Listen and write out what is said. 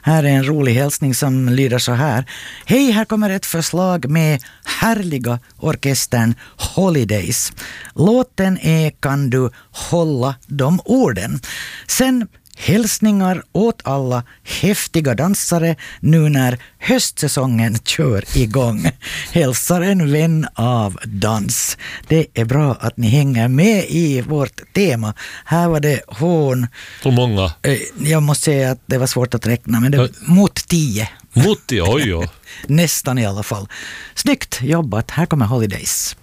Här är en rolig hälsning som lyder så här. Hej, här kommer ett förslag med härliga orkestern Holidays. Låten är Kan du hålla de orden? Sen hälsningar åt alla häftiga dansare nu när höstsäsongen kör igång. Hälsar en vän av dans. Det är bra att ni hänger med i vårt tema. Här var det hån. Hur många? Jag måste säga att det var svårt att räkna, men det mot 10. Mot 10, oj. Nästan i alla fall. Snyggt jobbat. Här kommer Holidays.